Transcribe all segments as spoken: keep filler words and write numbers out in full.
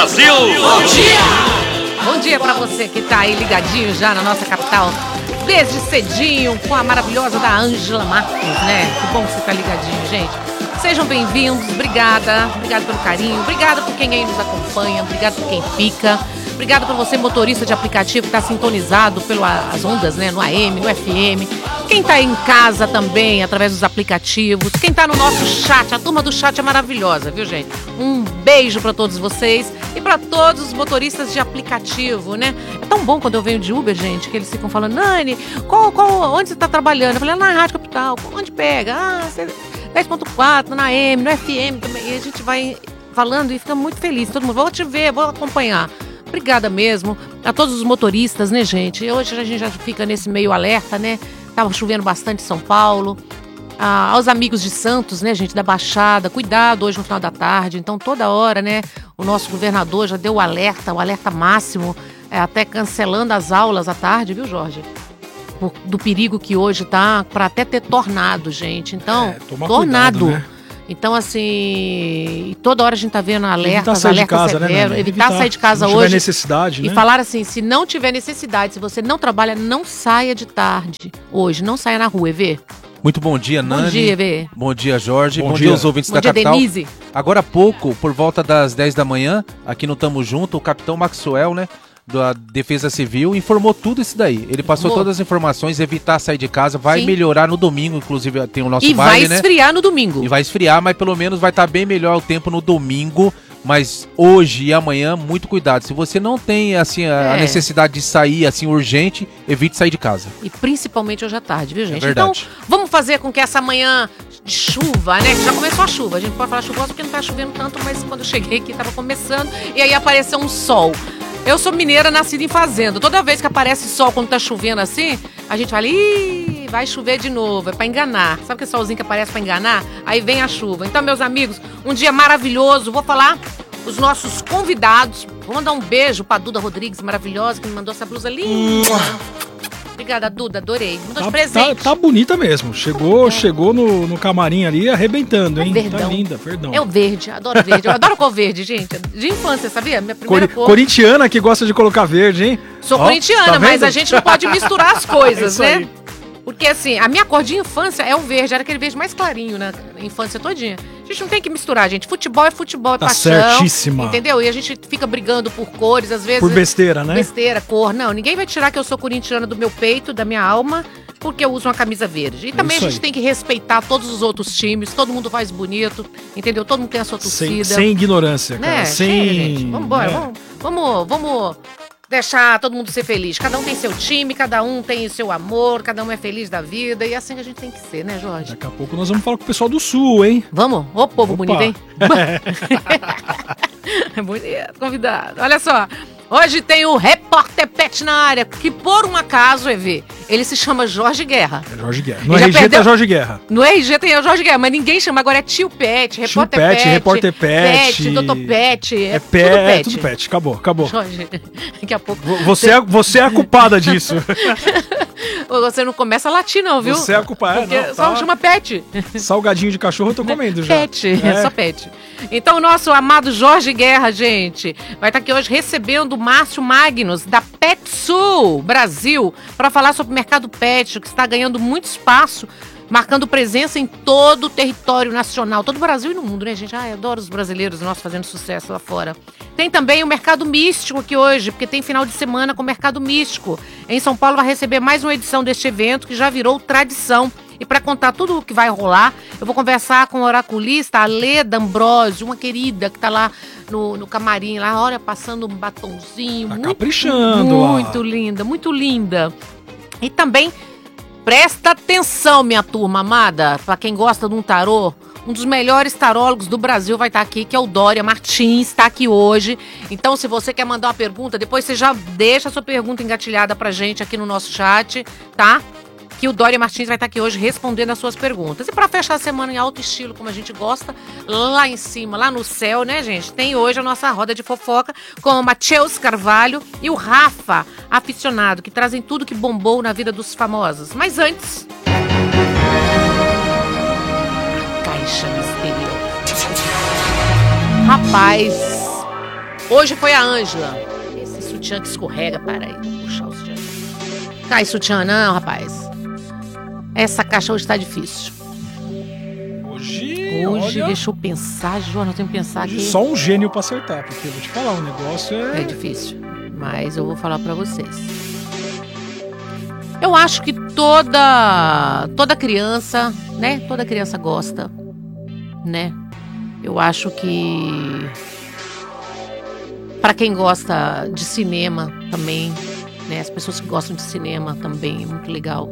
Brasil! Bom dia! Bom dia pra você que tá aí ligadinho já na nossa capital, desde cedinho, com a maravilhosa da Ângela Marques, né? Que bom que você tá ligadinho, gente. Sejam bem-vindos, obrigada, obrigada pelo carinho, obrigada por quem aí nos acompanha, obrigada por quem fica, obrigada por você, motorista de aplicativo que está sintonizado pelas ondas, né, no A M, no F M, quem tá aí em casa também, através dos aplicativos, quem tá no nosso chat, a turma do chat é maravilhosa, viu, gente? Um beijo para todos vocês e para todos os motoristas de aplicativo, né? É tão bom quando eu venho de Uber, gente, que eles ficam falando, Nani, qual, qual, onde você tá trabalhando? Eu falei, na Rádio Capital, onde pega? Ah, você... dez ponto quatro, na A M, no F M também. E a gente vai falando e fica muito feliz. Todo mundo, vou te ver, vou acompanhar. Obrigada mesmo a todos os motoristas, né, gente? Hoje a gente já fica nesse meio alerta, né? Tava chovendo bastante em São Paulo. Ah, aos amigos de Santos, né, gente, da Baixada, cuidado hoje no final da tarde. Então, toda hora, né, o nosso governador já deu o alerta, o alerta máximo, é, até cancelando as aulas à tarde, viu, Jorge? Por, do perigo que hoje tá, para até ter tornado, gente. Então, é, tornado. Cuidado, né? Então, assim, toda hora a gente tá vendo alertas, alertas severos, né, evitar, evitar sair de casa hoje. Se tiver necessidade, e né? falar assim, se não tiver necessidade, se você não trabalha, não saia de tarde hoje, não saia na rua, Evê. Muito bom dia, Nani. Bom dia, Evê. Bom dia, Jorge. Bom, bom dia. dia aos ouvintes bom da dia, capital. Denise. Agora há pouco, por volta das dez da manhã, aqui no Tamo Junto, o capitão Maxwell, né, da Defesa Civil, informou tudo isso daí. Ele passou Boa. todas as informações, evitar sair de casa, vai Sim. melhorar no domingo, inclusive tem o nosso E baile, vai esfriar, né, no domingo. E vai esfriar, mas pelo menos vai estar bem melhor o tempo no domingo. Mas hoje e amanhã, muito cuidado. Se você não tem assim a, É. a necessidade de sair assim urgente, evite sair de casa. E principalmente hoje à tarde, viu, gente? É verdade. Então, vamos fazer com que essa manhã de chuva, né? Que já começou a chuva. A gente pode falar chuvosa porque não tá chovendo tanto, mas quando eu cheguei aqui tava começando e aí apareceu um sol. Eu sou mineira, nascida em fazenda. Toda vez que aparece sol quando tá chovendo assim, a gente fala, ih, vai chover de novo. É pra enganar. Sabe aquele solzinho que aparece pra enganar? Aí vem a chuva. Então, meus amigos, um dia maravilhoso. Vou falar os nossos convidados. Vou mandar um beijo pra Duda Rodrigues, maravilhosa, que me mandou essa blusa linda. Obrigada, Duda, adorei. Mandou de Tá, presente. tá, tá bonita mesmo. Chegou, chegou no, no camarim ali arrebentando, hein? É verdão. Tá linda, perdão. É o verde, adoro verde. Eu adoro cor verde, gente. De infância, sabia? Minha primeira Cori- cor. Corintiana que gosta de colocar verde, hein? Sou Ó, corintiana, tá mas vendo? a gente não pode misturar as coisas, Isso né? aí. Porque assim, a minha cor de infância é o verde, era aquele verde mais clarinho na infância todinha. A gente não tem que misturar, gente. Futebol é futebol, é Tá paixão. certíssima. Entendeu? E a gente fica brigando por cores, às vezes. Por besteira, né? Besteira, cor. Não, ninguém vai tirar que eu sou corintiana do meu peito, da minha alma, porque eu uso uma camisa verde. E também isso a gente aí. tem que respeitar todos os outros times, todo mundo faz bonito, entendeu? Todo mundo tem a sua Sem, torcida. sem ignorância, cara. Né? Sem. Chega, gente. Vamos embora, né? vamos, vamos, vamos deixar todo mundo ser feliz. Cada um tem seu time, cada um tem o seu amor, cada um é feliz da vida. E é assim que a gente tem que ser, né, Jorge? Daqui a pouco nós vamos falar com o pessoal do Sul, hein? Vamos? Ô, povo Opa. bonito, hein? É bonito, convidado. Olha só. Hoje tem o Repórter Pet na área, que por um acaso, Evê, ele se chama Jorge Guerra. É Jorge Guerra. No Ele já R G perdeu- tá Jorge Guerra. No R G tem o Jorge Guerra, mas ninguém chama, agora é Tio Pet, Repórter Pet, Pet, Repórter Pet. Pet, Doutor Pet, é, É tudo pé, Pet. é tudo pet. Acabou, acabou. Jorge, daqui a pouco... Vo- Você é, você é a culpada disso. Você não começa a latir não, viu? Você é a culpada, Porque não, só tá. chama Pet. Salgadinho de cachorro eu tô comendo já. Pet, É. só Pet. Então o nosso amado Jorge Guerra, gente, vai estar aqui hoje recebendo o Márcio Magnus, da Petsul Brasil, para falar sobre o mercado pet, que está ganhando muito espaço, marcando presença em todo o território nacional, todo o Brasil e no mundo, né, gente? Ai, eu adoro os brasileiros, nós fazendo sucesso lá fora. Tem também o Mercado Místico aqui hoje, porque tem final de semana com o Mercado Místico. Em São Paulo vai receber mais uma edição deste evento, que já virou tradição. E para contar tudo o que vai rolar, eu vou conversar com a oraculista, a Leda Ambrosio, uma querida que tá lá no, no camarim, lá, olha, passando um batonzinho. Tá muito, caprichando lá. Muito linda, muito linda. E também, presta atenção, minha turma amada, para quem gosta de um tarô, um dos melhores tarólogos do Brasil vai estar aqui, que é o Dória Martins, está aqui hoje. Então, se você quer mandar uma pergunta, depois você já deixa a sua pergunta engatilhada pra gente aqui no nosso chat, tá? Que o Dória Martins vai estar aqui hoje respondendo as suas perguntas. E para fechar a semana em alto estilo, como a gente gosta, lá em cima, lá no céu, né, gente? Tem hoje a nossa roda de fofoca com o Matheus Carvalho e o Rafa, aficionado, que trazem tudo que bombou na vida dos famosos. Mas antes... a Caixa Misteriosa. Rapaz, Hoje foi a Ângela. Esse sutiã que escorrega, para aí, vou puxar o sutiã. Cai sutiã não, rapaz. Essa caixa hoje tá difícil. Hoje, Hoje, olha, deixa eu pensar, Jorge, eu tenho que pensar hoje aqui. só um gênio pra acertar, porque eu vou te falar, o negócio é... É difícil, mas eu vou falar pra vocês. Eu acho que toda toda criança, né? Toda criança gosta, né? Eu acho que pra quem gosta de cinema também, né? As pessoas que gostam de cinema também, é muito legal.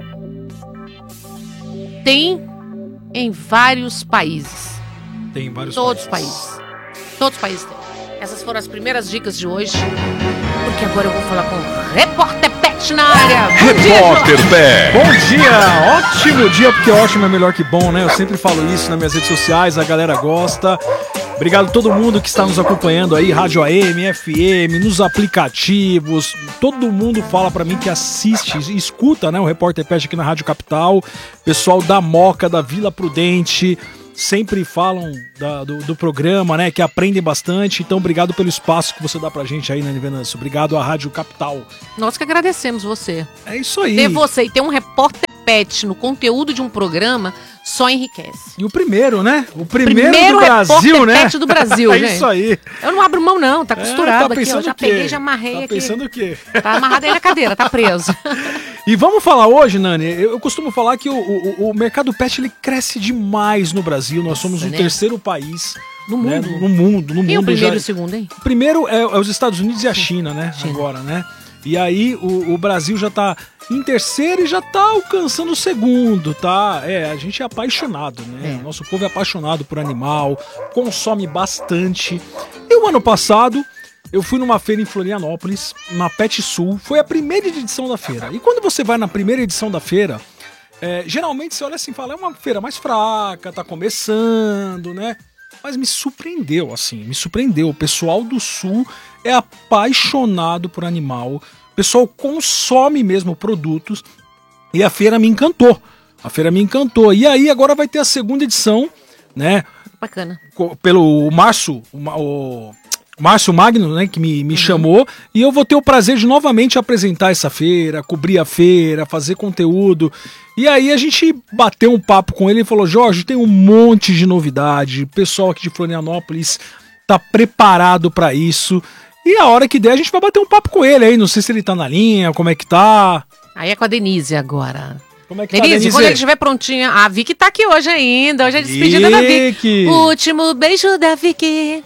Tem em vários países. Tem vários Todos os países. países. Todos os países têm. Essas foram as primeiras dicas de hoje. Porque agora eu vou falar com o Repórter Pet na área. Bom dia, Repórter Jorge. Pet. Bom dia, ótimo dia, porque ótimo é melhor que bom, né? Eu sempre falo isso nas minhas redes sociais, a galera gosta. Obrigado a todo mundo que está nos acompanhando aí, Rádio A M, F M, nos aplicativos. Todo mundo fala pra mim que assiste e escuta, né, o Repórter Pet aqui na Rádio Capital. Pessoal da Moca, da Vila Prudente, sempre falam da, do, do programa, né, que aprendem bastante. Então, obrigado pelo espaço que você dá pra gente aí, né, Venâncio? Obrigado à Rádio Capital. Nós que agradecemos você. É isso aí. Ter você e ter um Repórter Pet no conteúdo de um programa só enriquece. E o primeiro, né? O primeiro, Primeiro do Brasil, Repórter né? Pet do Brasil, É gente. isso aí. Eu não abro mão não, tá costurado É, tá aqui. pensando Eu já o quê? peguei, já amarrei tá aqui. pensando o quê? Tá amarrado aí na cadeira, tá preso. E vamos falar hoje, Nani, eu, eu costumo falar que o, o, o mercado pet ele cresce demais no Brasil. Nós somos o né? terceiro país No né, mundo. no mundo. No Quem é o mundo primeiro já... e o segundo, hein? O primeiro é, é os Estados Unidos e a China, né? China. Agora, né? E aí o, o Brasil já tá em terceiro e já tá alcançando o segundo, tá? É, a gente é apaixonado, né? É. Nosso povo é apaixonado por animal, consome bastante. E o ano passado eu fui numa feira em Florianópolis, na Pet Sul, foi a primeira edição da feira. E quando você vai na primeira edição da feira, é, geralmente você olha assim e fala, é uma feira mais fraca, tá começando, né? Mas me surpreendeu, assim, me surpreendeu. O pessoal do Sul é apaixonado por animal, o pessoal consome mesmo produtos e a feira me encantou. A feira me encantou. E aí agora vai ter a segunda edição, né? Bacana. co- Pelo Márcio, o, Ma- o Márcio Magno, né, que me, me chamou, e eu vou ter o prazer de novamente apresentar essa feira, cobrir a feira, fazer conteúdo. E aí a gente bateu um papo com ele e falou, Jorge, tem um monte de novidade, o pessoal aqui de Florianópolis tá preparado pra isso. E a hora que der a gente vai bater um papo com ele aí, não sei se ele tá na linha, como é que tá. Aí é com a Denise agora. Como é que Denise, tá, quando ele estiver prontinha. A Vicky tá aqui hoje ainda. Hoje é a despedida da Vicky. Vicky. Último beijo da Vicky.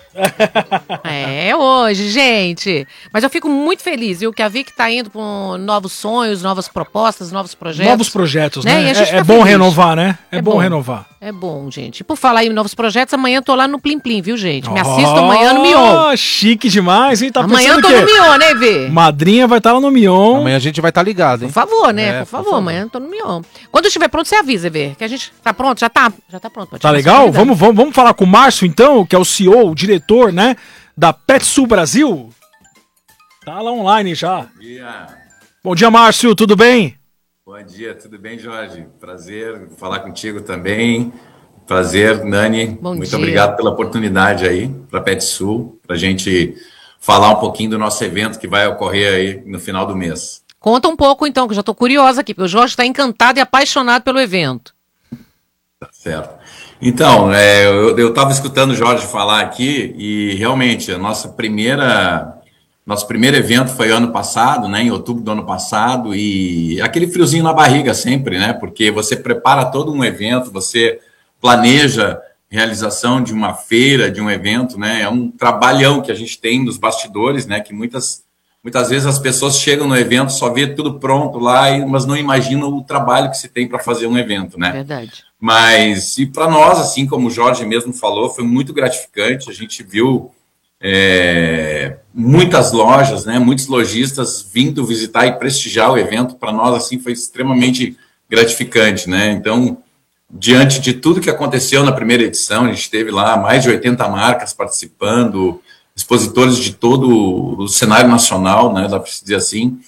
É hoje, gente. Mas eu fico muito feliz, viu? Que a Vicky tá indo com novos sonhos, novas propostas, novos projetos. Novos projetos, Né? né? E a gente É, fica é bom feliz. renovar, né? É, É bom, bom. renovar. É bom, gente. Por falar em novos projetos, amanhã eu tô lá no Plim Plim, viu, gente? Me Ó, assistam amanhã no Mion. Chique demais, hein? Tá Amanhã eu pensando tô o quê? no Mion, né, Vê? Madrinha vai estar lá no Mion. Amanhã a gente vai estar ligado, Por hein? favor, né? É, por por favor, favor. amanhã eu tô no Mion. Quando estiver pronto, você avisa, Vê. Que a gente tá pronto? Já tá? Já tá pronto. pode Tá chamar legal? sua convidada. Vamos, vamos, vamos falar com o Márcio, então, que é o C E O, o diretor, né? Da Pet Sul Brasil. Tá lá online já. Bom dia. Bom dia, Márcio, tudo bem? Bom dia, tudo bem, Jorge? Prazer falar contigo também. Prazer, Nani. Bom Muito dia. obrigado pela oportunidade aí para a Pet Sul, para a gente falar um pouquinho do nosso evento que vai ocorrer aí no final do mês. Conta um pouco, então, que eu já tô curiosa aqui, porque o Jorge tá encantado e apaixonado pelo evento. Tá certo. Então, é, eu estava escutando o Jorge falar aqui e realmente a nossa primeira, nosso primeiro evento foi ano passado, né, em outubro do ano passado, e aquele friozinho na barriga sempre, né, porque você prepara todo um evento, você planeja realização de uma feira, de um evento, né, é um trabalhão que a gente tem nos bastidores, né, que muitas, muitas vezes as pessoas chegam no evento, só vê tudo pronto lá, e- mas não imaginam o trabalho que se tem para fazer um evento, né. Verdade. Mas, e para nós, assim como o Jorge mesmo falou, foi muito gratificante. A gente viu é, muitas lojas, né, muitos lojistas vindo visitar e prestigiar o evento. Para nós, assim, foi extremamente gratificante, né? Então, diante de tudo que aconteceu na primeira edição, a gente teve lá mais de oitenta marcas participando, expositores de todo o cenário nacional, né, dá para se dizer assim.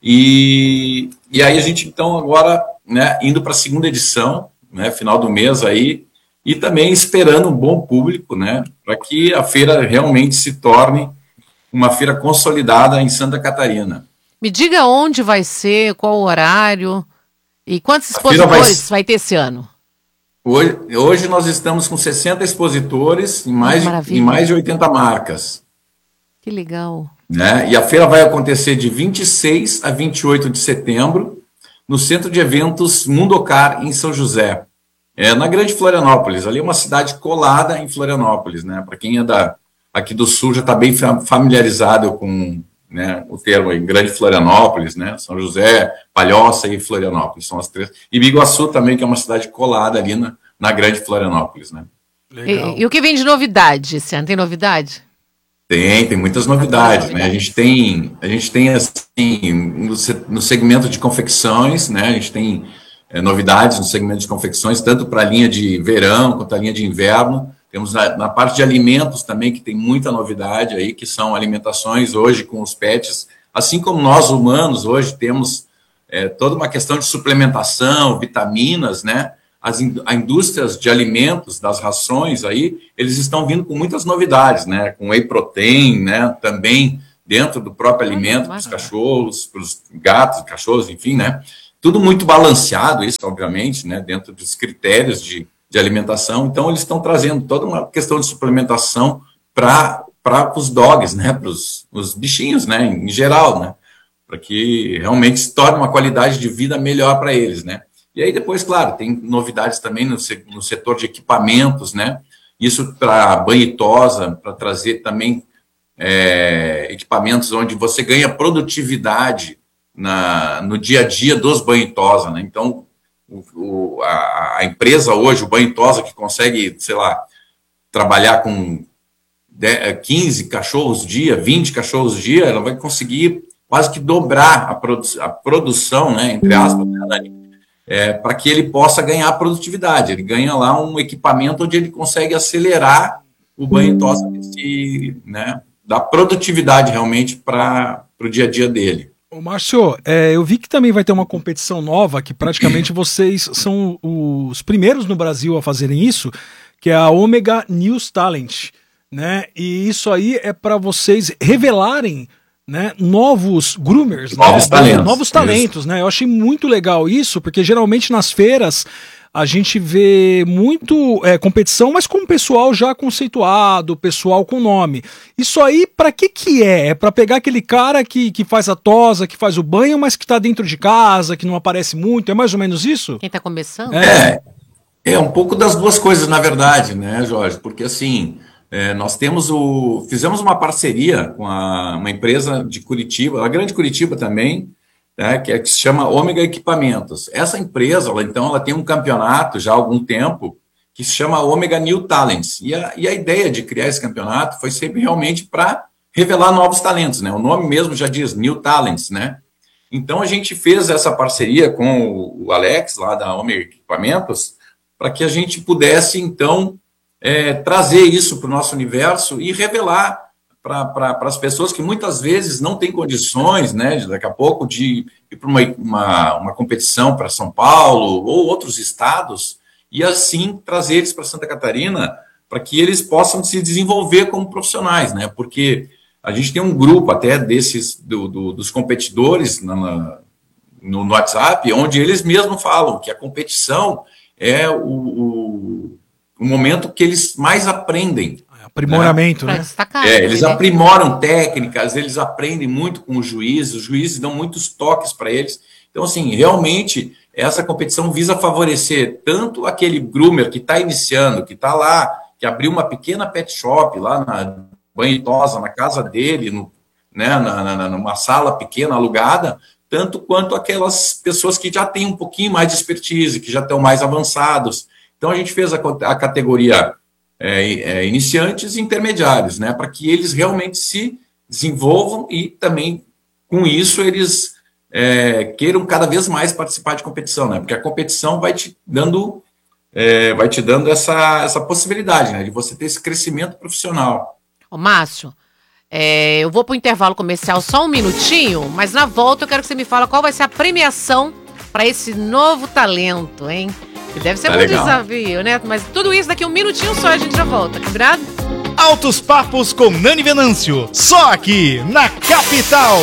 E, e aí a gente, então, agora, né, indo para a segunda edição, né, final do mês aí, e também esperando um bom público, né, para que a feira realmente se torne uma feira consolidada em Santa Catarina. Me diga onde vai ser, qual o horário e quantos A feira expositores vai... vai... vai ter esse ano? Hoje, hoje nós estamos com sessenta expositores em mais, Maravilha. em mais de oitenta marcas. Que legal. Né? E a feira vai acontecer de vinte e seis a vinte e oito de setembro, no Centro de Eventos Mundocar, em São José. É, na Grande Florianópolis, ali é uma cidade colada em Florianópolis, né? Para quem é da, aqui do Sul já está bem familiarizado com, né, o termo aí, Grande Florianópolis, né? São José, Palhoça e Florianópolis, são as três. E Biguaçu também, que é uma cidade colada ali na, na Grande Florianópolis, né? E, e o que vem de novidade esse ano? Tem novidade? Tem, tem muitas novidades, né? A gente tem, a gente tem assim, no, no segmento de confecções, né? A gente tem é, novidades no segmento de confecções, tanto para a linha de verão quanto a linha de inverno. Temos na, na parte de alimentos também, que tem muita novidade aí, que são alimentações hoje com os pets, assim como nós humanos hoje temos é, toda uma questão de suplementação, vitaminas, né? As in, a indústrias de alimentos, das rações aí, eles estão vindo com muitas novidades, né? Com whey protein, né? Também dentro do próprio alimento para os cachorros, para os gatos, cachorros, enfim, né? Tudo muito balanceado, isso, obviamente, né? Dentro dos critérios de, de alimentação. Então, eles estão trazendo toda uma questão de suplementação para os dogs, né? Para os bichinhos, né? Em geral, né? Para que realmente se torne uma qualidade de vida melhor para eles, né? E aí depois, claro, tem novidades também no, no setor de equipamentos, né? Isso para banho e tosa, para trazer também é, equipamentos onde você ganha produtividade na, no dia a dia dos banho e tosa, né? Então, o, o, a, a empresa hoje, o banho e tosa, que consegue, sei lá, trabalhar com quinze cachorros dia, vinte cachorros dia, ela vai conseguir quase que dobrar a, produ a produção, né? Entre aspas, né? É, para que ele possa ganhar produtividade. Ele ganha lá um equipamento onde ele consegue acelerar o banho e tosa, né, dar produtividade realmente para o dia a dia dele. Ô, Márcio, é, eu vi que também vai ter uma competição nova, que praticamente vocês são os primeiros no Brasil a fazerem isso, que é a Omega News Talent, né? E isso aí é para vocês revelarem, né, novos groomers, novos né, talentos, novos talentos, né? Eu achei muito legal isso, porque geralmente nas feiras a gente vê muito é, competição, mas com pessoal já conceituado, pessoal com nome. Isso aí, para que que é? É para pegar aquele cara que, que faz a tosa, que faz o banho, mas que tá dentro de casa, que não aparece muito, é mais ou menos isso? Quem tá começando? É, é um pouco das duas coisas, na verdade, né, Jorge? Porque assim, É, nós temos o, fizemos uma parceria com a, uma empresa de Curitiba, a grande Curitiba também, né, que, é, que se chama Omega Equipamentos. Essa empresa, ela, então, ela tem um campeonato já há algum tempo que se chama Omega New Talents. E a, e a ideia de criar esse campeonato foi sempre realmente para revelar novos talentos, né? O nome mesmo já diz New Talents, né? Então a gente fez essa parceria com o Alex, lá da Omega Equipamentos, para que a gente pudesse, então, É, trazer isso para o nosso universo e revelar para pra, as pessoas que muitas vezes não têm condições, né, de, daqui a pouco, de ir para uma, uma, uma competição para São Paulo ou outros estados, e assim trazer eles para Santa Catarina para que eles possam se desenvolver como profissionais, né? Porque a gente tem um grupo até desses do, do, dos competidores na, na, no, no WhatsApp, onde eles mesmos falam que a competição é o, o o momento que eles mais aprendem. Aprimoramento, né? né? É, eles aprimoram técnicas, eles aprendem muito com os juízes, os juízes dão muitos toques para eles. Então, assim, realmente, essa competição visa favorecer tanto aquele groomer que está iniciando, que está lá, que abriu uma pequena pet shop lá na banho e tosa, na casa dele, no, né, na, na, numa sala pequena alugada, tanto quanto aquelas pessoas que já têm um pouquinho mais de expertise, que já estão mais avançados. Então, a gente fez a, a categoria é, é, iniciantes e intermediários, né, para que eles realmente se desenvolvam e também, com isso, eles é, queiram cada vez mais participar de competição, né, porque a competição vai te dando, é, vai te dando essa, essa possibilidade, né, de você ter esse crescimento profissional. Ô, Márcio, é, eu vou para o intervalo comercial só um minutinho, mas na volta eu quero que você me fale qual vai ser a premiação para esse novo talento, hein? Que deve ser tá um legal. Desafio, né? Mas tudo isso daqui a um minutinho só a gente já volta. Combinado? Altos Papos com Nani Venâncio. Só aqui na Capital.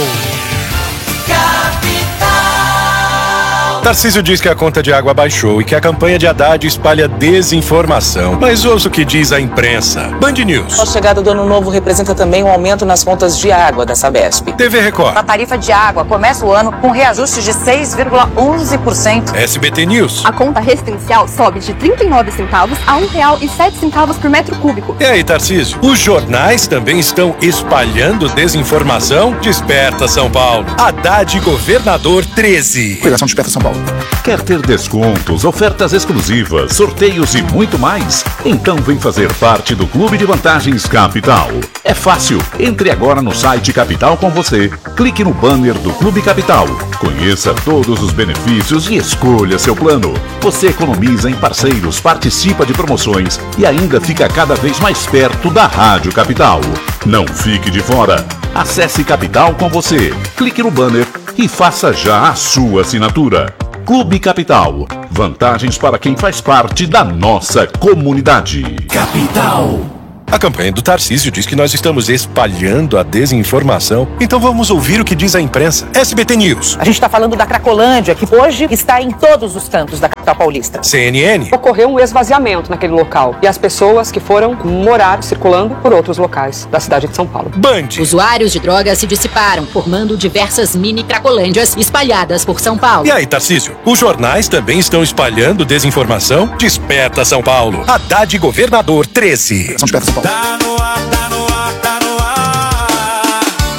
Tarcísio diz que a conta de água baixou e que a campanha de Haddad espalha desinformação. Mas ouça o que diz a imprensa. Band News. A chegada do ano novo representa também um aumento nas contas de água da Sabesp. T V Record. A tarifa de água começa o ano com reajuste de seis vírgula onze por cento. S B T News. A conta residencial sobe de trinta e nove centavos a um real e sete centavos por metro cúbico. E aí, Tarcísio? Os jornais também estão espalhando desinformação? Desperta São Paulo. Haddad Governador treze. Operação Desperta São Paulo. Quer ter descontos, ofertas exclusivas, sorteios e muito mais? Então vem fazer parte do Clube de Vantagens Capital. É fácil. Entre agora no site Capital com você. Clique no banner do Clube Capital. Conheça todos os benefícios e escolha seu plano. Você economiza em parceiros, participa de promoções e ainda fica cada vez mais perto da Rádio Capital. Não fique de fora. Acesse Capital com você. Clique no banner e faça já a sua assinatura. Clube Capital. Vantagens para quem faz parte da nossa comunidade. Capital. A campanha do Tarcísio diz que nós estamos espalhando a desinformação. Então vamos ouvir o que diz a imprensa. S B T News. A gente está falando da Cracolândia, que hoje está em todos os cantos da capital paulista. C N N. Ocorreu um esvaziamento naquele local e as pessoas que foram morar circulando por outros locais da cidade de São Paulo. Band. Usuários de drogas se dissiparam, formando diversas mini Cracolândias espalhadas por São Paulo. E aí, Tarcísio? Os jornais também estão espalhando desinformação? Desperta São Paulo. Haddad Governador treze. São Desperta São Paulo. Tá no ar, tá no ar, tá no ar.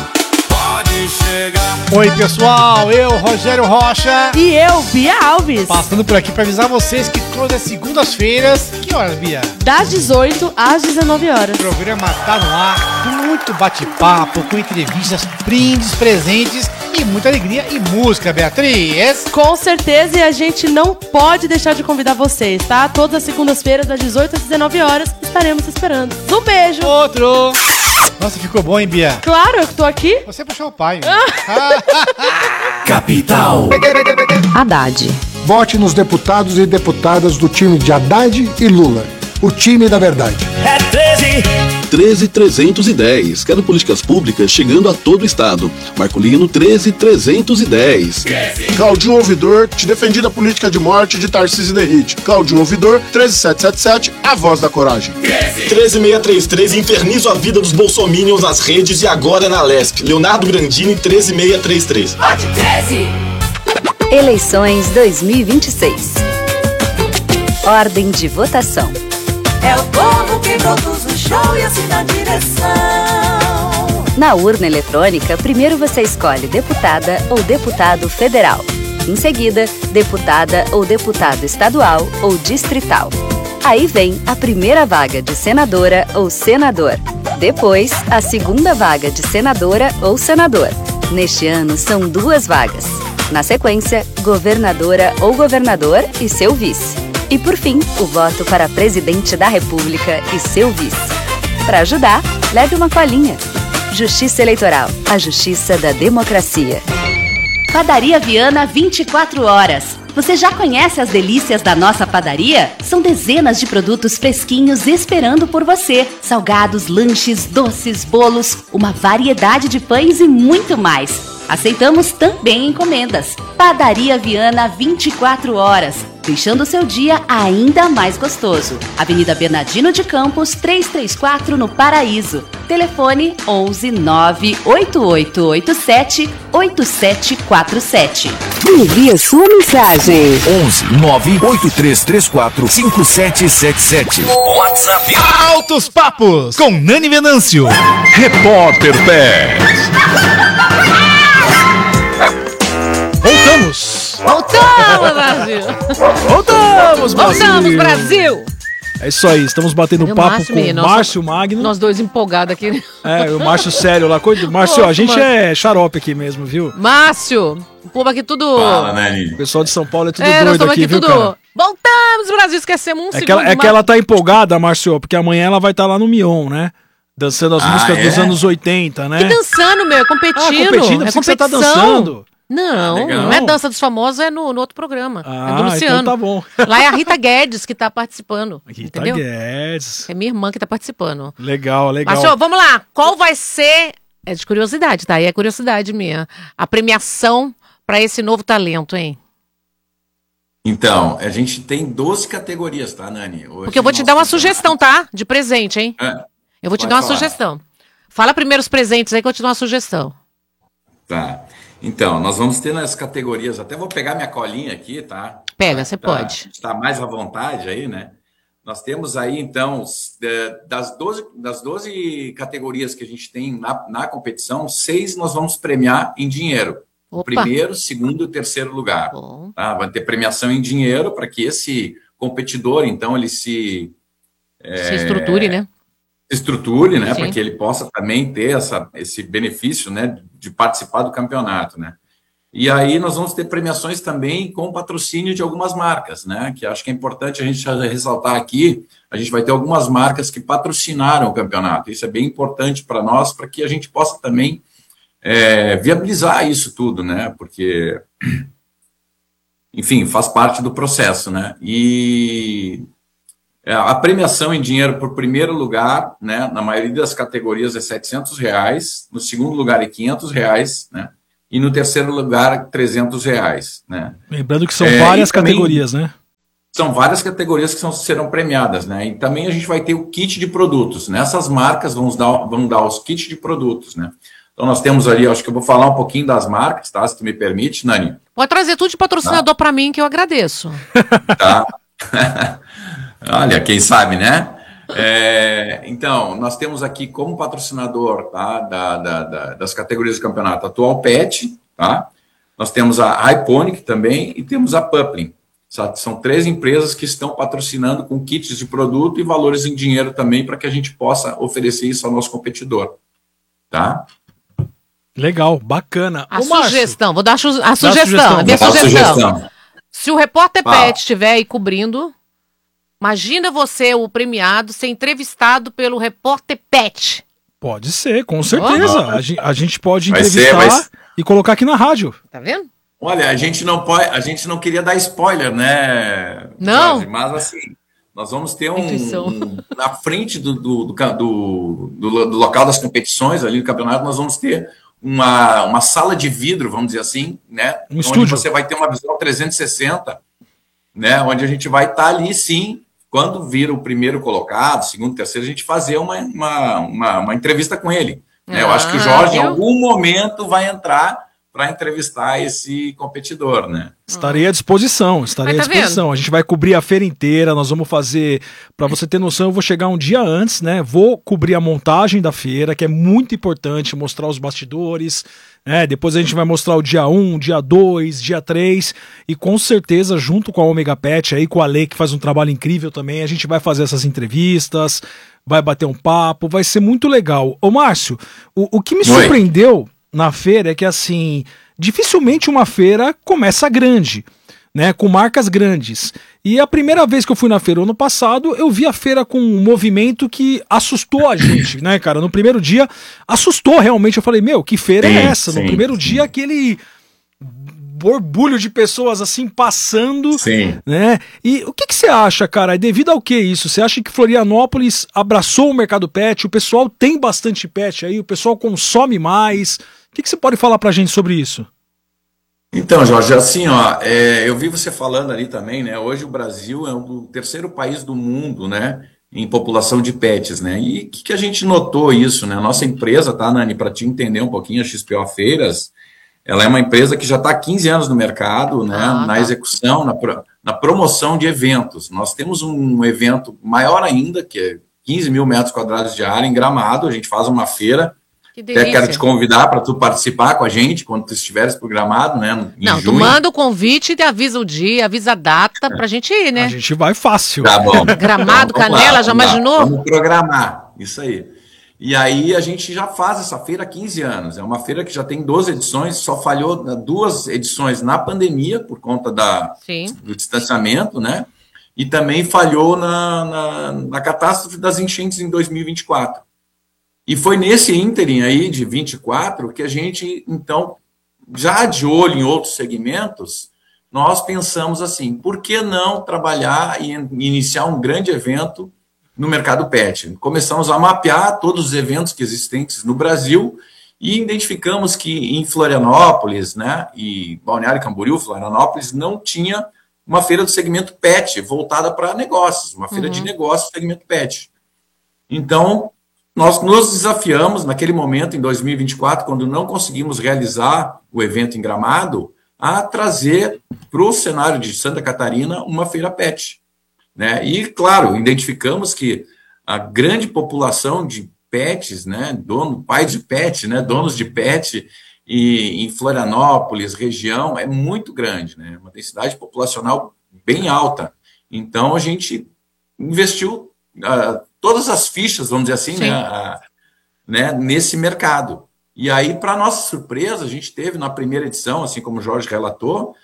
Pode chegar. Oi, pessoal, eu, Rogério Rocha. E eu, Bia Alves. Passando por aqui pra avisar vocês que todas as segundas-feiras, que horas, Bia? Das dezoito às dezenove horas. O programa tá no ar, com muito bate-papo, com entrevistas, brindes, presentes e muita alegria e música, Beatriz. Com certeza, e a gente não pode deixar de convidar vocês, tá? Todas as segundas-feiras, das dezoito às dezenove horas, estaremos esperando. Um beijo. Outro. Nossa, ficou bom, hein, Bia? Claro, eu tô aqui. Você puxou o pai. Capital. Haddad. Vote nos deputados e deputadas do time de Haddad e Lula. O time da verdade. É treze. treze trezentos e dez. Quero políticas públicas chegando a todo o estado. Marcolino treze trezentos e dez. Claudinho Ouvidor, te defendi da política de morte de Tarcísio Derrite. Claudinho Ouvidor, treze setecentos e setenta e sete, a voz da coragem. treze seiscentos e trinta e três, infernizo a vida dos bolsominions nas redes e agora na Lesp. Leonardo Grandini, treze seiscentos e trinta e três. Vote treze. Eleições dois mil e vinte e seis. Ordem de votação. É o povo que produz o show e assina a direção. Na urna eletrônica, primeiro você escolhe deputada ou deputado federal. Em seguida, deputada ou deputado estadual ou distrital. Aí vem a primeira vaga de senadora ou senador. Depois, a segunda vaga de senadora ou senador. Neste ano, são duas vagas. Na sequência, governadora ou governador e seu vice. E por fim, o voto para presidente da República e seu vice. Para ajudar, leve uma colinha. Justiça Eleitoral, a justiça da democracia. Padaria Viana vinte e quatro horas. Você já conhece as delícias da nossa padaria? São dezenas de produtos fresquinhos esperando por você. Salgados, lanches, doces, bolos, uma variedade de pães e muito mais. Aceitamos também encomendas. Padaria Viana vinte e quatro horas, deixando o seu dia ainda mais gostoso. Avenida Bernardino de Campos, trezentos e trinta e quatro, no Paraíso. Telefone onze nove oito oito oito sete oito sete quatro sete. Envie a sua mensagem. onze nove oito três três quatro cinco sete sete sete. WhatsApp. Altos Papos com Nani Venâncio. Repórter Pet. Voltamos! Voltamos, Brasil! Voltamos, Brasil! Voltamos, Brasil! É isso aí, estamos batendo Meu papo Márcio, com menino, o Márcio Magno. Nós dois empolgados aqui. É, o Márcio sério lá. Márcio, Nossa, a gente mano. é xarope aqui mesmo, viu? Márcio, o povo aqui tudo... Fala, né, O pessoal de São Paulo é tudo é, nós doido estamos aqui, aqui viu, tudo... cara? Voltamos, Brasil, esquecemos um É segundo. que, ela, é que Mar- ela tá empolgada, Márcio, porque amanhã ela vai estar lá no Mion, né? Dançando as Ah, músicas é? dos anos oitenta, né? Que dançando, meu, é competindo. Ah, competindo? é Pensei que você tá competição. dançando. Não, Legal. não é Dança dos Famosos, é no, no outro programa. Ah, é do Luciano. então tá bom. Lá é a Rita Guedes que tá participando. Rita entendeu? Guedes. É minha irmã que tá participando. Legal, legal. Mas, senhor, vamos lá. Qual vai ser... É de curiosidade, tá? E é curiosidade minha. A premiação para esse novo talento, hein? Então, a gente tem doze categorias, tá, Nani? Hoje Porque eu vou te nós dar uma temos- sugestão, tá? De presente, hein? É, Eu vou te pode dar uma falar. sugestão. Fala primeiro os presentes aí que eu te dou uma sugestão. Tá. Então, nós vamos ter nas categorias, até vou pegar minha colinha aqui, tá? Pega, você Tá- pode. Está mais à vontade aí, né? Nós temos aí, então, os, eh, das doze, das doze categorias que a gente tem na, na competição, seis nós vamos premiar em dinheiro. O Opa. primeiro, segundo e terceiro lugar. Tá? Vai ter premiação em dinheiro para que esse competidor, então, ele se... Se estruture, né? se estruture, né, Sim. para que ele possa também ter essa, esse benefício, né, de participar do campeonato, né. E aí nós vamos ter premiações também com patrocínio de algumas marcas, né, que acho que é importante a gente ressaltar aqui. A gente vai ter algumas marcas que patrocinaram o campeonato. Isso é bem importante para nós, para que a gente possa também é, viabilizar isso tudo, né, porque, enfim, faz parte do processo, né. E a premiação em dinheiro por primeiro lugar, né, na maioria das categorias é setecentos reais, no segundo lugar é quinhentos reais, né, e no terceiro lugar trezentos reais, né. Lembrando que são É, várias e também categorias, né? São várias categorias que são, serão premiadas, né, e também a gente vai ter o kit de produtos, né, essas marcas vão dar, vão dar os kits de produtos, né. Então nós temos ali, acho que eu vou falar um pouquinho das marcas, tá, se tu me permite, Nani. Pode trazer tudo de patrocinador pra mim que eu agradeço. Tá. Olha, quem sabe, né? É, então, nós temos aqui como patrocinador, tá, da, da, da, das categorias do campeonato, a Atual Pet, tá? Nós temos a Hyponic também e temos a Puplin. São três empresas que estão patrocinando com kits de produto e valores em dinheiro também para que a gente possa oferecer isso ao nosso competidor, tá? Legal, bacana. A Ô, Márcio, sugestão, vou dar a, su- a dá sugestão, sugestão. a minha Dá a sugestão. sugestão. Se o repórter Fala. Pet estiver aí cobrindo, imagina você, o premiado, ser entrevistado pelo repórter Pet. Pode ser, com certeza. Uhum. A, gen- a gente pode Vai ser, entrevistar vai ser. e colocar aqui na rádio. Tá vendo? Olha, a gente não pode, a gente não queria dar spoiler, né? Não. Jorge? Mas assim, nós vamos ter um, Intuição. um- na frente do, do, do, ca- do, do lo- do local das competições ali do campeonato, nós vamos ter uma, uma sala de vidro, vamos dizer assim, né? Um onde estúdio. você vai ter uma visão trezentos e sessenta, né? Onde a gente vai estar ali, sim, quando vir o primeiro colocado, segundo, terceiro, a gente fazer uma, uma, uma, uma entrevista com ele. Né? Eu acho que o Ah, Jorge, em viu? algum momento, vai entrar para entrevistar esse competidor, né? Estarei à disposição, estarei Mas à tá disposição. A gente vai cobrir a feira inteira, nós vamos fazer, para você ter noção, eu vou chegar um dia antes, né? Vou cobrir a montagem da feira, que é muito importante, mostrar os bastidores, né? Depois a gente vai mostrar o dia um, dia dois, dia três, e com certeza, junto com a Omega Pet, aí com a Lei, que faz um trabalho incrível também, a gente vai fazer essas entrevistas, vai bater um papo, vai ser muito legal. Ô Márcio, o, o que me Oi. surpreendeu na feira é que, assim, dificilmente uma feira começa grande, né, com marcas grandes. E a primeira vez que eu fui na feira ano passado, eu vi a feira com um movimento que assustou a gente, né, cara? No primeiro dia, assustou realmente. Eu falei, meu, que feira Sim, é essa? No sim, primeiro sim. dia, aquele borbulho de pessoas assim passando, Sim. né? E o que que você acha, cara? É devido ao que isso? Você acha que Florianópolis abraçou o mercado pet? O pessoal tem bastante pet aí? O pessoal consome mais? O que que você pode falar pra gente sobre isso? Então, Jorge, assim, ó, é, eu vi você falando ali também, né? Hoje o Brasil é o terceiro país do mundo, né? Em população de pets, né? E o que, que a gente notou isso, né? A nossa empresa, tá, Nani, para te entender um pouquinho, a X P O Feiras, ela é uma empresa que já está há quinze anos no mercado, né? Ah, na tá. execução, na, pro- na promoção de eventos. Nós temos um evento maior ainda, que é quinze mil metros quadrados de área em Gramado. A gente faz uma feira. Que Até quero te delícia. convidar para tu participar com a gente quando tu estiveres programado, né? Em Não, tu junho. manda o convite, avisa o dia, avisa a data pra gente ir, né? A gente vai fácil. Tá bom. Gramado, Então, vamos Canela, lá, já vamos lá. imaginou? Vamos programar, isso aí. E aí a gente já faz essa feira há quinze anos. É uma feira que já tem doze edições, só falhou na- duas edições na pandemia, por conta da, Sim. do distanciamento, né? E também falhou na, na, na catástrofe das enchentes em dois mil e vinte e quatro. E foi nesse ínterim aí de vinte e quatro que a gente, então, já de olho em outros segmentos, nós pensamos assim, por que não trabalhar e iniciar um grande evento no mercado pet? Começamos a mapear todos os eventos que existentes no Brasil e identificamos que em Florianópolis, né, e Balneário Camboriú, Florianópolis, não tinha uma feira do segmento pet voltada para negócios, uma feira uhum. de negócios do segmento pet. Então, nós nos desafiamos naquele momento, em dois mil e vinte e quatro, quando não conseguimos realizar o evento em Gramado, a trazer para o cenário de Santa Catarina uma feira pet. Né? E, claro, identificamos que a grande população de pets, né, dono, pai de pet, né, donos de pet, e, em Florianópolis, região, é muito grande, né? Uma densidade populacional bem alta. Então, a gente investiu uh, todas as fichas, vamos dizer assim, né, uh, né, nesse mercado. E aí, para nossa surpresa, a gente teve na primeira edição, assim como o Jorge relatou,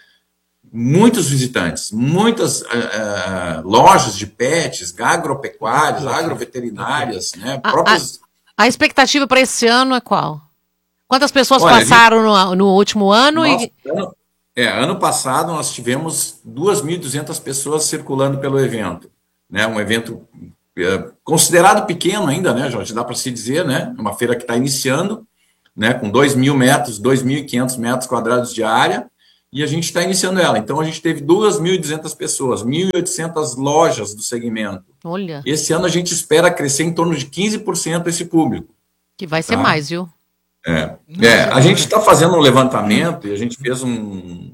muitos visitantes, muitas uh, uh, lojas de pets, agropecuárias, agroveterinárias, né? Próprias... A, a expectativa para esse ano é qual? Quantas pessoas Olha, passaram gente... no, no último ano? Nossa, e... ano, é, ano passado nós tivemos duas mil e duzentas pessoas circulando pelo evento, né? Um evento é, considerado pequeno ainda, né, Jorge? Dá para se dizer, né? Uma feira que está iniciando, né? Com dois mil metros, dois mil e quinhentos metros quadrados de área. E a gente está iniciando ela. Então, a gente teve duas mil e duzentas pessoas, mil e oitocentas lojas do segmento. Olha. Esse ano a gente espera crescer em torno de quinze por cento esse público. Que vai ser tá? mais, viu? É. é a gente está fazendo um levantamento e a gente fez um,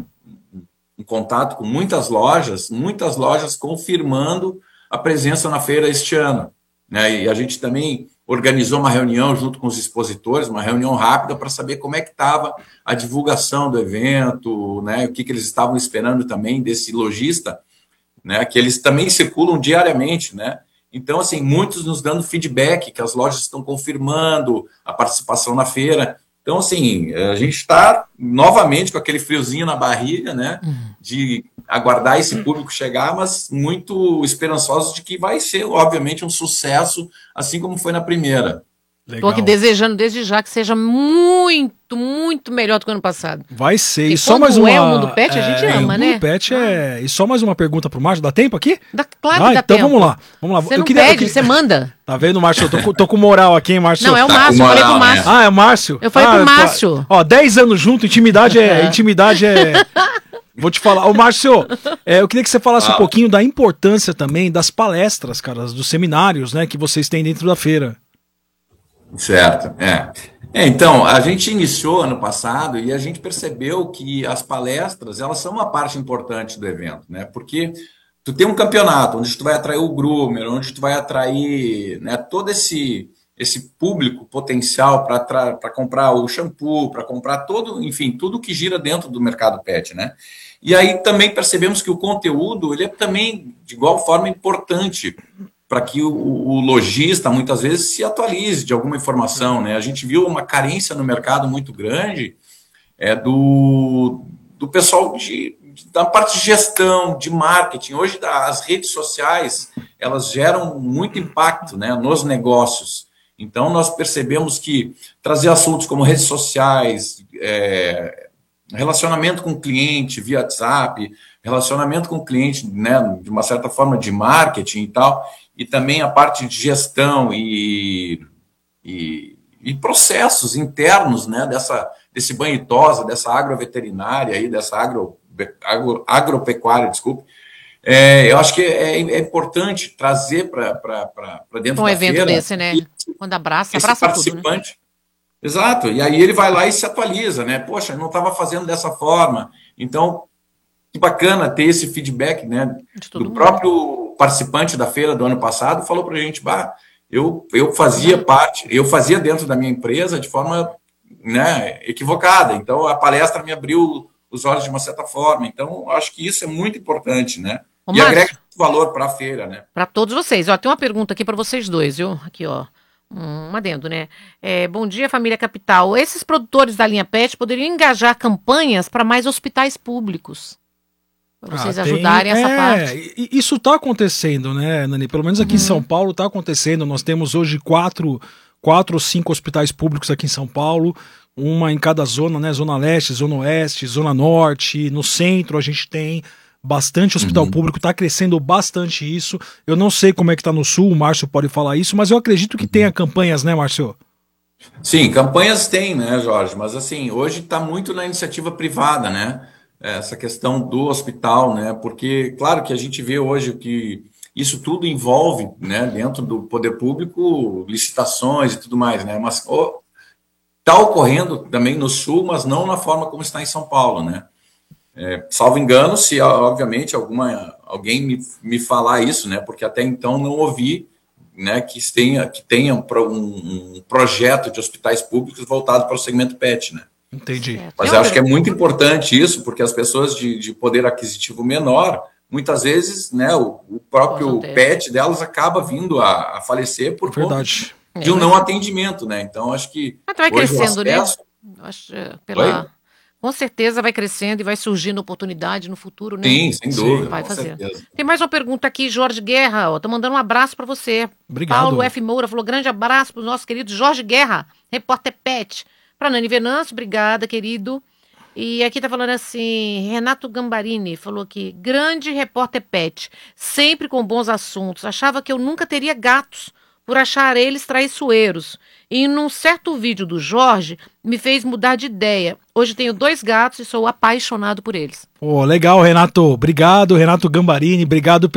um contato com muitas lojas, muitas lojas confirmando a presença na feira este ano. Né? E a gente também organizou uma reunião junto com os expositores, uma reunião rápida para saber como é que estava a divulgação do evento, né, o que, que eles estavam esperando também desse lojista, né, que eles também circulam diariamente, né? Então, assim, muitos nos dando feedback, que as lojas estão confirmando a participação na feira. Então, assim, a gente está novamente com aquele friozinho na barriga, né, de aguardar esse público chegar, mas muito esperançosos de que vai ser, obviamente, um sucesso, assim como foi na primeira. Estou aqui desejando desde já que seja muito, muito melhor do que o ano passado. Vai ser. Porque e só mais uma. É o mundo pet, a gente é, ama, o né? mundo pet é. E só mais uma pergunta pro Márcio. Dá tempo aqui? Dá, claro ah, que dá então tempo. vamos lá. Vamos lá. Você eu não queria, pede, eu queria... você manda. Tá vendo, Márcio? Eu tô, com, tô com moral aqui, hein, Márcio? Não, é o tá Márcio. Eu falei pro Márcio. Ah, é o Márcio? Eu falei ah, pro Márcio. Ó, dez anos junto, intimidade é. é. Intimidade é. Vou te falar. Ô, Márcio, é, eu queria que você falasse ah. um pouquinho da importância também das palestras, cara, dos seminários, né, que vocês têm dentro da feira. Certo, é. é. Então, a gente iniciou ano passado e a gente percebeu que as palestras, elas são uma parte importante do evento, né? Porque tu tem um campeonato onde tu vai atrair o groomer, onde tu vai atrair, né, todo esse, esse público potencial para comprar o shampoo, para comprar todo, enfim, tudo que gira dentro do mercado pet, né? E aí também percebemos que o conteúdo, ele é também, de igual forma, importante para que o, o lojista, muitas vezes, se atualize de alguma informação, né? A gente viu uma carência no mercado muito grande é, do, do pessoal de, da parte de gestão, de marketing. Hoje, as redes sociais, elas geram muito impacto, né, nos negócios. Então, nós percebemos que trazer assuntos como redes sociais, é, relacionamento com o cliente via WhatsApp, relacionamento com o cliente, né, de uma certa forma de marketing e tal, e também a parte de gestão e, e, e processos internos, né, dessa, desse banho e tosa, dessa agroveterinária, aí, dessa agro, agro, agropecuária, desculpe. É, eu acho que é, é importante trazer para dentro um da evento feira, desse, né? Quando abraça, esse abraça participante. tudo, né? Exato, e aí ele vai lá e se atualiza, né? Poxa, eu não estava fazendo dessa forma. Então, que bacana ter esse feedback, né? Do mundo. Próprio participante da feira do ano passado falou para a gente, bah, eu, eu fazia parte, eu fazia dentro da minha empresa de forma, né, equivocada. Então, a palestra me abriu os olhos de uma certa forma. Então, acho que isso é muito importante, né? Ô, e Márcio, agrega valor para a feira, né? Para todos vocês. Ó, tem uma pergunta aqui para vocês dois, viu? Aqui, ó. Um adendo, né? É, bom dia, família Capital. Esses produtores da linha Pet poderiam engajar campanhas para mais hospitais públicos? Para vocês ah, tem, ajudarem essa é, parte. Isso está acontecendo, né, Nani? Pelo menos aqui uhum. em São Paulo está acontecendo. Nós temos hoje quatro, quatro ou cinco hospitais públicos aqui em São Paulo uma em cada zona, né? Zona Leste, Zona Oeste, Zona Norte, no centro a gente tem bastante hospital Uhum. público, tá crescendo bastante isso. Eu não sei como é que tá no Sul, o Márcio pode falar isso, mas eu acredito que tenha campanhas, né, Márcio? Sim, campanhas tem, né, Jorge? Mas assim, hoje está muito na iniciativa privada, né? Essa questão do hospital, né? Porque, claro que a gente vê hoje que isso tudo envolve, né, dentro do poder público, licitações e tudo mais, né? Mas está ocorrendo também no Sul, mas não na forma como está em São Paulo, né? É, salvo engano, se obviamente alguma, alguém me, me falar isso, né? Porque até então não ouvi, né, que tenha, que tenha um, um projeto de hospitais públicos voltado para o segmento pet, né? Entendi. Mas eu acho que é muito importante isso, porque as pessoas de, de poder aquisitivo menor, muitas vezes, né, o, o próprio pet delas acaba vindo a, a falecer por Verdade. conta de um não atendimento, né? Então, acho que Mas vai hoje o crescendo, acesso... né? Acho, pela... Oi? Com certeza vai crescendo e vai surgindo oportunidade no futuro, né? Sim, sem dúvida, Vai com fazer. certeza. Tem mais uma pergunta aqui, Jorge Guerra, ó, tô mandando um abraço para você. Obrigado. Paulo F. Moura falou, grande abraço pro nosso querido Jorge Guerra, repórter Pet. Pra Nani Venâncio, obrigada, querido. E aqui tá falando assim, Renato Gambarini falou aqui, grande repórter Pet, sempre com bons assuntos, achava que eu nunca teria gatos, por achar eles traiçoeiros. E num certo vídeo do Jorge, me fez mudar de ideia. Hoje tenho dois gatos e sou apaixonado por eles. Pô, legal, Renato. Obrigado, Renato Gambarini. Obrigado